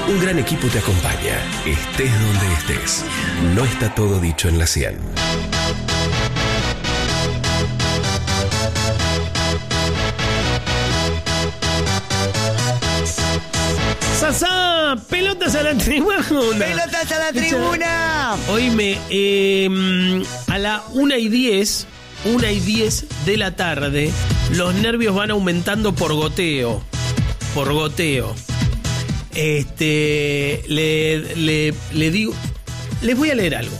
Un gran equipo te acompaña, estés donde estés. No está todo dicho en la 100. ¡Sasá! ¡Pelotas a la tribuna! ¡Pelotas a la tribuna! Oíme, a la 1:10 de la tarde, los nervios van aumentando por goteo. Le digo, les voy a leer algo.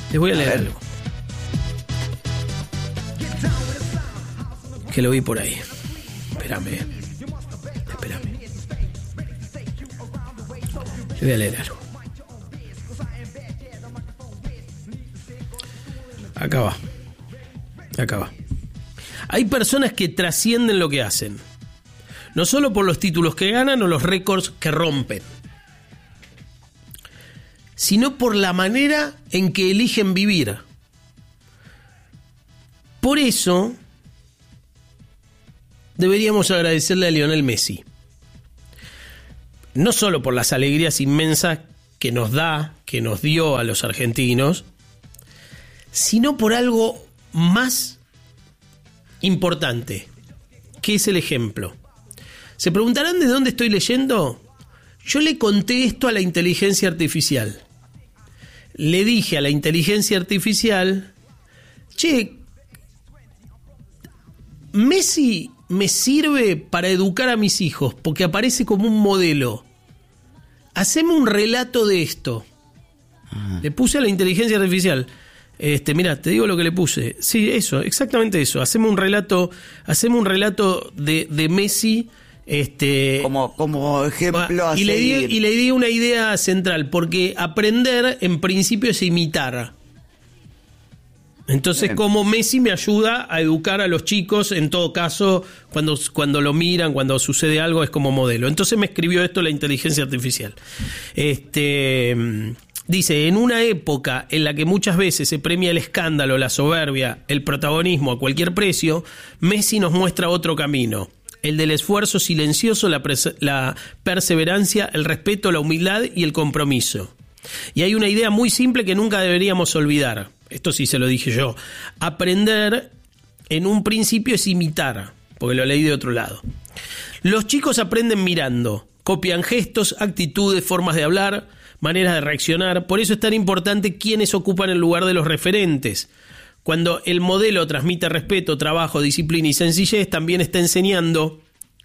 Que lo vi por ahí. Espérame. Le voy a leer algo. Acá va. Hay personas que trascienden lo que hacen. No solo por los títulos que ganan o los récords que rompen, sino por la manera en que eligen vivir. Por eso deberíamos agradecerle a Lionel Messi. No solo por las alegrías inmensas que nos dio a los argentinos, sino por algo más importante, que es el ejemplo. ¿Se preguntarán de dónde estoy leyendo? Yo le conté esto a la inteligencia artificial. Le dije a la inteligencia artificial, che, Messi me sirve para educar a mis hijos, porque aparece como un modelo. Haceme un relato de esto. Le puse a la inteligencia artificial. Mirá, te digo lo que le puse. Sí, eso, exactamente eso. Haceme un relato de Messi. Como ejemplo a y le di una idea central, porque aprender en principio es imitar. Entonces, como Messi me ayuda a educar a los chicos, en todo caso, cuando lo miran, cuando sucede algo, es como modelo. Entonces me escribió esto la inteligencia artificial. Dice, en una época en la que muchas veces se premia el escándalo, la soberbia, el protagonismo a cualquier precio, Messi nos muestra otro camino. El del esfuerzo silencioso, la perseverancia, el respeto, la humildad y el compromiso. Y hay una idea muy simple que nunca deberíamos olvidar. Esto sí se lo dije yo. Aprender en un principio es imitar, porque lo leí de otro lado. Los chicos aprenden mirando, copian gestos, actitudes, formas de hablar, maneras de reaccionar. Por eso es tan importante quiénes ocupan el lugar de los referentes. Cuando el modelo transmite respeto, trabajo, disciplina y sencillez, también está enseñando,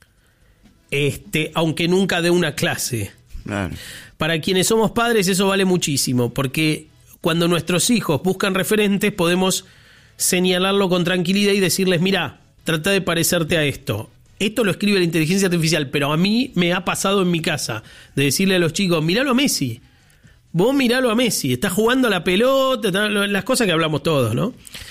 aunque nunca dé una clase. Claro. Para quienes somos padres eso vale muchísimo, porque cuando nuestros hijos buscan referentes podemos señalarlo con tranquilidad y decirles, mirá, trata de parecerte a esto. Esto lo escribe la inteligencia artificial, pero a mí me ha pasado en mi casa, de decirle a los chicos, miralo a Messi. Vos miralo a Messi, está jugando a la pelota, las cosas que hablamos todos, ¿no?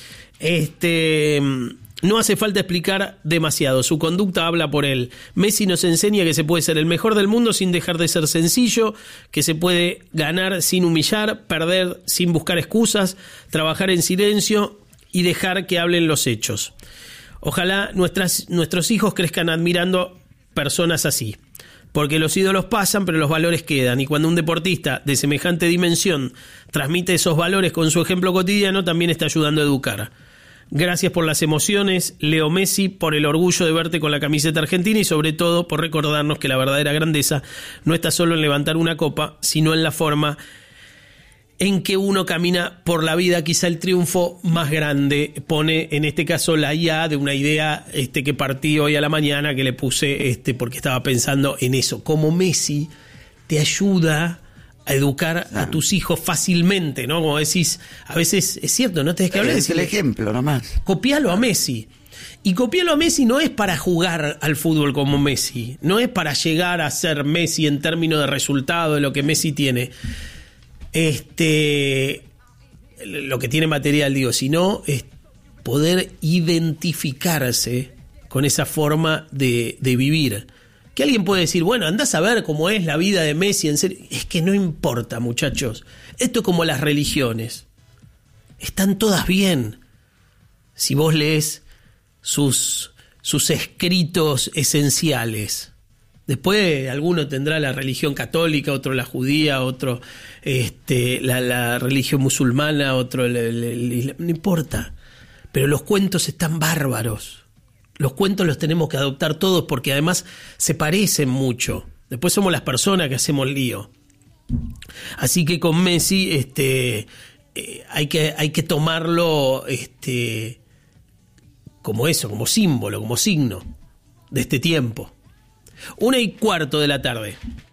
No hace falta explicar demasiado, su conducta habla por él. Messi nos enseña que se puede ser el mejor del mundo sin dejar de ser sencillo, que se puede ganar sin humillar, perder sin buscar excusas, trabajar en silencio y dejar que hablen los hechos. Ojalá nuestros hijos crezcan admirando personas así. Porque los ídolos pasan, pero los valores quedan. Y cuando un deportista de semejante dimensión transmite esos valores con su ejemplo cotidiano, también está ayudando a educar. Gracias por las emociones, Leo Messi, por el orgullo de verte con la camiseta argentina y sobre todo por recordarnos que la verdadera grandeza no está solo en levantar una copa, sino en la forma en que uno camina por la vida. Quizá el triunfo más grande pone en este caso la IA de una idea que partí hoy a la mañana, que le puse porque estaba pensando en eso, como Messi te ayuda a educar a tus hijos fácilmente, ¿no? Como decís, a veces es cierto, no tenés que hablar. Es el ejemplo nomás. Copialo a Messi. Y copiarlo a Messi no es para jugar al fútbol como Messi, no es para llegar a ser Messi en términos de resultado, de lo que Messi tiene. Lo que tiene material, digo, sino es poder identificarse con esa forma de vivir. Que alguien puede decir, bueno, andás a ver cómo es la vida de Messi, en serio. Es que no importa, muchachos. Esto es como las religiones. Están todas bien. Si vos lees sus escritos esenciales. Después alguno tendrá la religión católica, otro la judía, otro la religión musulmana, otro el islam, no importa. Pero los cuentos están bárbaros. Los cuentos los tenemos que adoptar todos porque además se parecen mucho. Después somos las personas que hacemos lío. Así que con Messi hay que tomarlo como eso, como símbolo, como signo de este tiempo. 1:15 de la tarde.